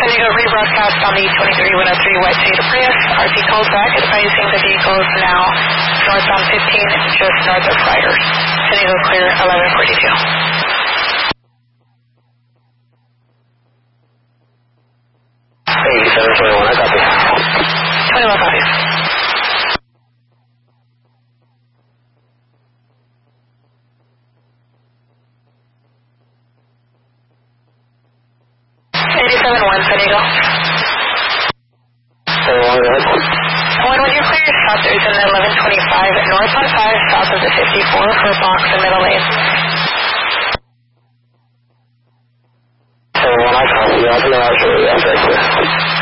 San Diego rebroadcast on the 23103 White Toyota Prius. RT calls back advising the vehicle is now northbound 15, just north of Riders. San Diego clear 1142. 8721, I copy. 21 copies. San Diego. When you clear your stop, there's an 1125 north on 5 south of the 54 for box and middle lane. So when I copy, I can actually,